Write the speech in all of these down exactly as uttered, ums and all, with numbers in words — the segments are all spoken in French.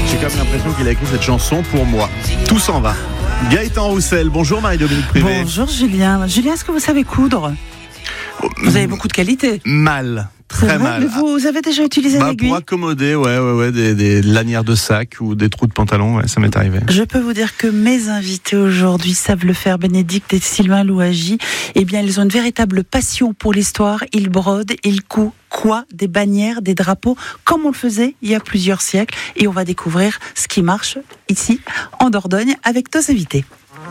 J'ai quand même l'impression qu'il a écrit cette chanson pour moi. Tout s'en va. Gaëtan Roussel, bonjour Marie-Dominique Privé. Bonjour Julien. Julien, est-ce que vous savez coudre ? Vous avez beaucoup de qualité. Mal. Très C'est vrai, mal. mais vous avez déjà utilisé bah, l'aiguille ? Pour accommoder ouais, ouais, ouais, des, des lanières de sac ou des trous de pantalon, ouais, ça m'est arrivé. Je peux vous dire que mes invités aujourd'hui savent le faire. Bénédicte et Sylvain Louagie, eh bien, ils ont une véritable passion pour l'histoire. Ils brodent, ils cousent quoi ? Des bannières, des drapeaux, comme on le faisait il y a plusieurs siècles. Et on va découvrir ce qui marche ici, en Dordogne, avec nos invités.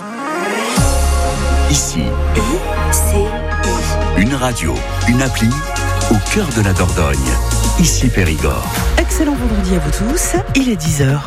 Ici, c'est une radio, une appli, au cœur de la Dordogne. Ici Périgord. Excellent vendredi à vous tous, il est dix heures.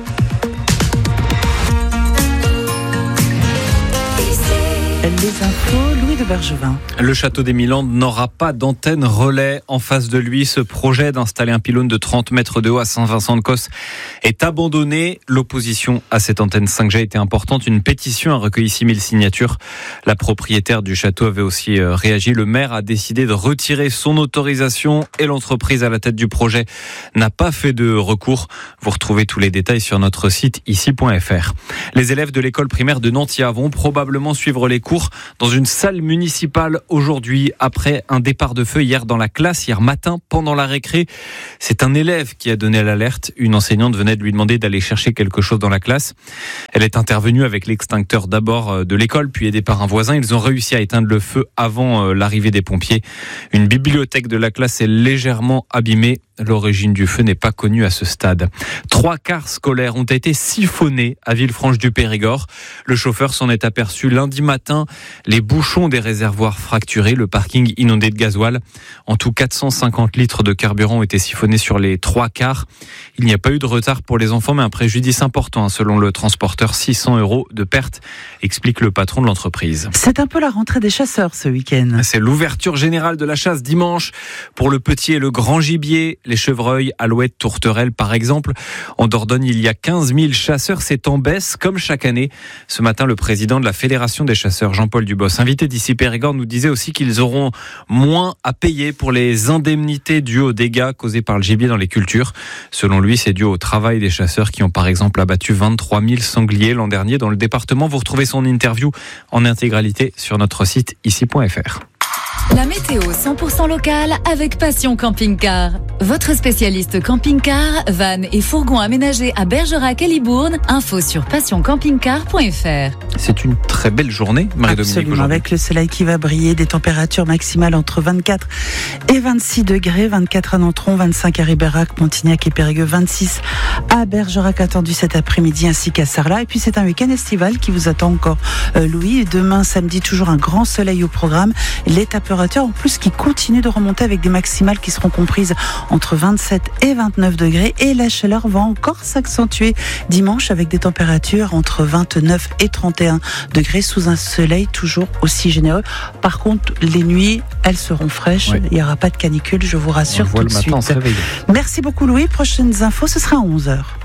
Les infos, Louis de Bergevin. Le château des Milandes n'aura pas d'antenne relais. En face de lui, ce projet d'installer un pylône de trente mètres de haut à Saint-Vincent-de-Causse est abandonné. L'opposition à cette antenne cinq G était importante. Une pétition a recueilli six mille signatures. La propriétaire du château avait aussi réagi. Le maire a décidé de retirer son autorisation et l'entreprise à la tête du projet n'a pas fait de recours. Vous retrouvez tous les détails sur notre site ici point f r. Les élèves de l'école primaire de Nantia vont probablement suivre les cours dans une salle municipale aujourd'hui après un départ de feu hier dans la classe, hier matin pendant la récré. C'est un élève qui a donné l'alerte. Une enseignante venait de lui demander d'aller chercher quelque chose dans la classe. Elle est intervenue avec l'extincteur d'abord de l'école puis aidée par un voisin. Ils ont réussi à éteindre le feu avant l'arrivée des pompiers. Une bibliothèque de la classe est légèrement abîmée. L'origine du feu n'est pas connue à ce stade. Trois cars scolaires ont été siphonnés à Villefranche-du-Périgord. Le chauffeur s'en est aperçu lundi matin. Les bouchons des réservoirs fracturés, le parking inondé de gasoil. En tout, quatre cent cinquante litres de carburant ont été siphonnés sur les trois cars. Il n'y a pas eu de retard pour les enfants, mais un préjudice important, selon le transporteur, six cents euros de perte, explique le patron de l'entreprise. C'est un peu la rentrée des chasseurs ce week-end. C'est l'ouverture générale de la chasse dimanche pour le petit et le grand gibier. Les chevreuils, alouettes, tourterelles par exemple. En Dordogne, il y a quinze mille chasseurs. C'est en baisse comme chaque année. Ce matin, le président de la Fédération des chasseurs, Jean-Paul Dubos, invité d'ici Périgord, nous disait aussi qu'ils auront moins à payer pour les indemnités dues aux dégâts causés par le gibier dans les cultures. Selon lui, c'est dû au travail des chasseurs qui ont par exemple abattu vingt-trois mille sangliers l'an dernier dans le département. Vous retrouvez son interview en intégralité sur notre site ici point f r. La météo cent pour cent locale avec Passion Camping Car. Votre spécialiste camping-car, van et fourgon aménagés à Bergerac et Libourne. Info sur passion camping car point f r. C'est une très belle journée, Marie-Dominique. Absolument, avec le soleil qui va briller, des températures maximales entre vingt-quatre et vingt-six degrés, vingt-quatre à Nontron, vingt-cinq à Ribérac, Montignac et Périgueux, vingt-six à Bergerac attendu cet après-midi ainsi qu'à Sarlat. Et puis c'est un week-end estival qui vous attend encore, euh, Louis. Et demain, samedi, toujours un grand soleil au programme. Les températures en plus qui continuent de remonter avec des maximales qui seront comprises entre vingt-sept et vingt-neuf degrés. Et la chaleur va encore s'accentuer dimanche avec des températures entre vingt-neuf et trente et un degrés sous un soleil toujours aussi généreux. Par contre, les nuits, elles seront fraîches. Oui. Il n'y aura pas de canicule, je vous rassure tout de suite. Merci beaucoup Louis. Prochaines infos, ce sera à onze heures.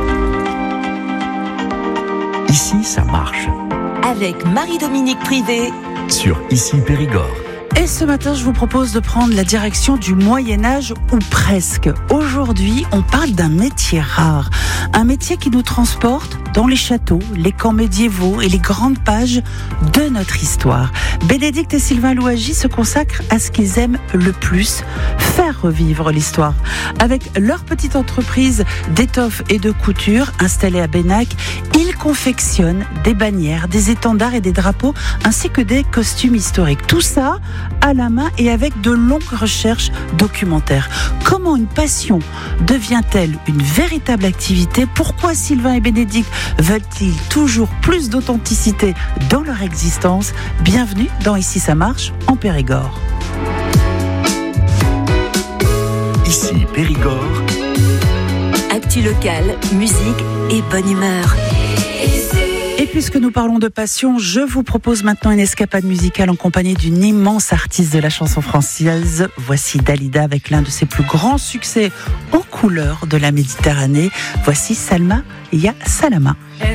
Ici, ça marche. Avec Marie-Dominique Privé sur Ici Périgord. Et ce matin, je vous propose de prendre la direction du Moyen-Âge, ou presque. Aujourd'hui, on parle d'un métier rare. Un métier qui nous transporte dans les châteaux, les camps médiévaux et les grandes pages de notre histoire. Bénédicte et Sylvain Louagie se consacrent à ce qu'ils aiment le plus, faire revivre l'histoire. Avec leur petite entreprise d'étoffe et de couture installée à Bénac, ils confectionnent des bannières, des étendards et des drapeaux, ainsi que des costumes historiques. Tout ça à la main et avec de longues recherches documentaires. Comment une passion devient-elle une véritable activité ? Pourquoi Sylvain et Bénédicte veulent-ils toujours plus d'authenticité dans leur existence ? Bienvenue dans Ici ça marche en Périgord. Ici Périgord. Actu locale, musique et bonne humeur. Et puisque nous parlons de passion, je vous propose maintenant une escapade musicale en compagnie d'une immense artiste de la chanson française. Voici Dalida avec l'un de ses plus grands succès en couleur de la Méditerranée. Voici Salma Ya Salama.